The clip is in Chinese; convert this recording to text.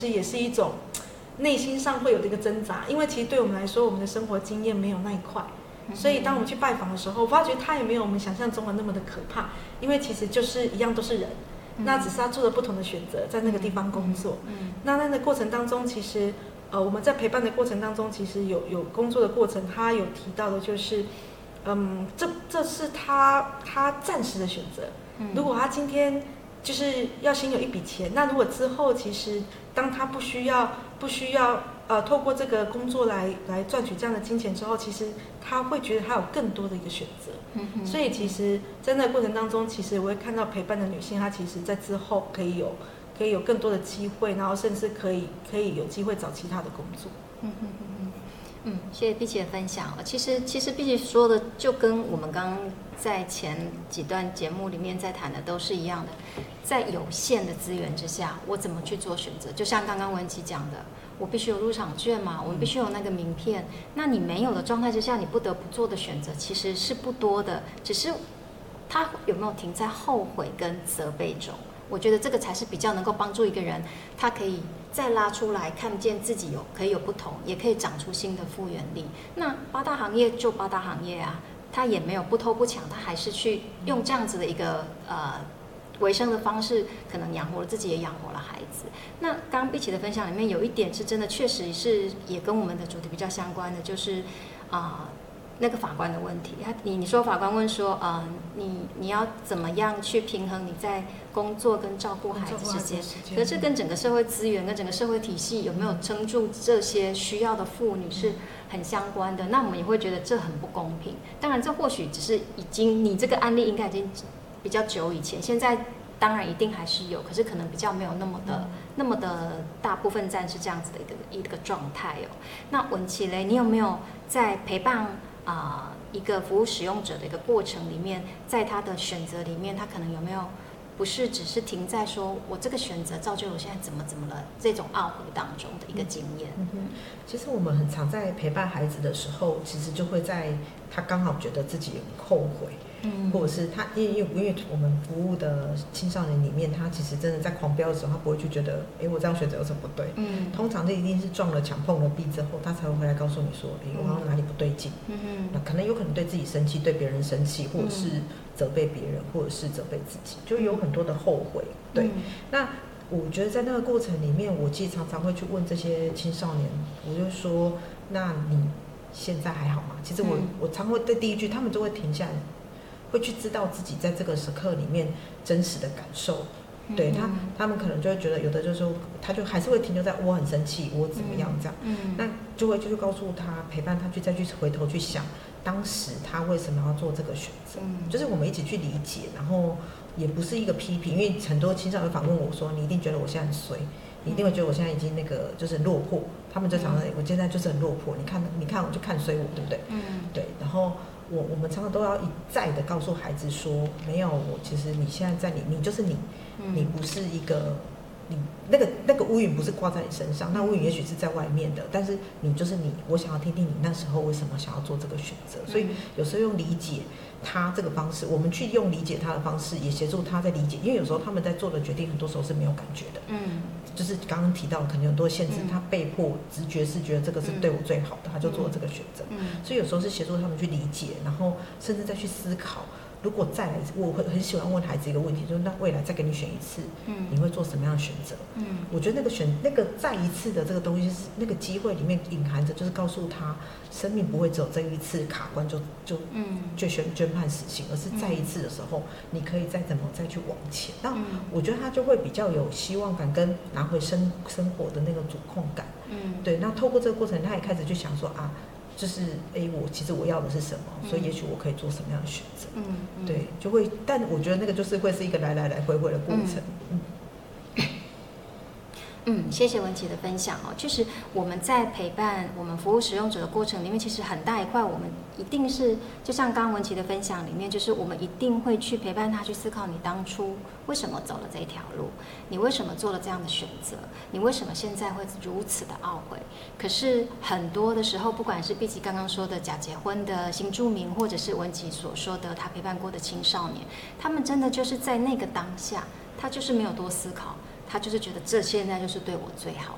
也是一种内心上会有这个挣扎，因为其实对我们来说，我们的生活经验没有那一块，所以当我们去拜访的时候，我发觉他也没有我们想象中的那么的可怕，因为其实就是一样都是人，那只是他做了不同的选择，在那个地方工作。那在那个过程当中，其实我们在陪伴的过程当中，其实有工作的过程，他有提到的就是，这是他暂时的选择。如果他今天就是要先有一笔钱，那如果之后其实当他不需要透过这个工作来赚取这样的金钱之后，其实他会觉得他有更多的一个选择。所以其实在那个过程当中，其实我会看到陪伴的女性，她其实在之后可以有更多的机会，然后甚至可以有机会找其他的工作。 谢谢碧琪的分享。其实碧琪说的就跟我们刚刚在前几段节目里面在谈的都是一样的，在有限的资源之下，我怎么去做选择？就像刚刚文琪讲的，我必须有入场券嘛，我们必须有那个名片。那你没有的状态之下，你不得不做的选择其实是不多的，只是他有没有停在后悔跟责备中？我觉得这个才是比较能够帮助一个人，他可以再拉出来看见自己可以有不同，也可以长出新的复原力。那八大行业就八大行业啊，他也没有不偷不抢，他还是去用这样子的一个维生的方式，可能养活了自己，也养活了孩子。那刚刚碧琪的分享里面有一点是真的，确实是也跟我们的主题比较相关的，就是那个法官的问题。你说法官问说，你要怎么样去平衡你在工作跟照顾孩子之间？可是跟整个社会资源跟整个社会体系有没有撑住这些需要的妇女是很相关的。那我们也会觉得这很不公平。当然，这或许只是你这个案例应该已经比较久以前，现在当然一定还是有，可是可能比较没有那么的大部分站是这样子的一个状态哦。那文琪嘞，你有没有在陪伴一个服务使用者的一个过程里面，在他的选择里面，他可能有没有不是只是停在说我这个选择造就我现在怎么了这种懊悔当中的一个经验？ 其实我们很常在陪伴孩子的时候，其实就会在他刚好觉得自己很后悔。或者是他因为我们服务的青少年里面，他其实真的在狂飙的时候，他不会去觉得，我这样选择有什么不对？通常这一定是撞了墙碰了壁之后，他才会回来告诉你说，我好像哪里不对劲。那可能对自己生气，对别人生气，或者是责备别人，或者是责备自己，就有很多的后悔。对，那我觉得在那个过程里面，我其实常常会去问这些青少年，我就说，那你现在还好吗？其实我常会在第一句，他们就会停下来。会去知道自己在这个时刻里面真实的感受，对他们可能就会觉得有的就是说，他就还是会停留在我很生气，我怎么样这样，那就会告诉他，陪伴他再去回头去想，当时他为什么要做这个选择，就是我们一起去理解，然后也不是一个批评，因为很多青少年反问我说，你一定觉得我现在很衰，你一定会觉得我现在已经就是落魄，他们就常常我现在就是很落魄，你看我就看衰我，对不对？对，然后。我们常常都要一再的告诉孩子说，没有其实你现在在你就是你，你不是一个你那个乌云不是挂在你身上，那乌云也许是在外面的，但是你就是你，我想要听听你那时候为什么想要做这个选择，所以有时候用理解他这个方式，我们去用理解他的方式，也协助他在理解，因为有时候他们在做的决定，很多时候是没有感觉的，就是刚刚提到可能有很多限制，他被迫直觉是觉得这个是对我最好的，他就做了这个选择，所以有时候是协助他们去理解，然后甚至再去思考。如果再来，我很喜欢问孩子一个问题，就是那未来再给你选一次，你会做什么样的选择？我觉得那个再一次的这个东西，是那个机会里面隐含着，就是告诉他，生命不会只有这一次卡关就宣判死刑，而是再一次的时候，你可以再去往前。那我觉得他就会比较有希望感，跟拿回生活的那个主控感。对。那透过这个过程，他也开始去想说就是其实我要的是什么，所以也许我可以做什么样的选择，对，就会，但我觉得那个就是会是一个来回的过程。 谢谢文琪的分享哦。确实，我们在陪伴我们服务使用者的过程里面，其实很大一块，我们一定是就像刚刚文琪的分享里面，就是我们一定会去陪伴他去思考，你当初为什么走了这一条路，你为什么做了这样的选择，你为什么现在会如此的懊悔。可是很多的时候，不管是碧琪刚刚说的假结婚的新住民，或者是文琪所说的他陪伴过的青少年，他们真的就是在那个当下，他就是没有多思考，他就是觉得这现在就是对我最好